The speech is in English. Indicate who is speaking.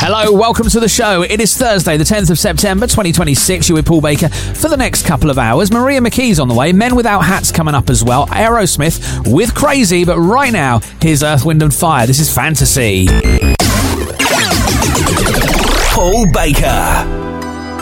Speaker 1: Hello, welcome to the show. It is Thursday, the 10th of September, 2026. You're with Paul Baker for the next couple of hours. Maria McKee's on the way. Men Without Hats coming up as well. Aerosmith with Crazy. But right now, here's Earth, Wind and Fire. This is Fantasy.
Speaker 2: Paul Baker.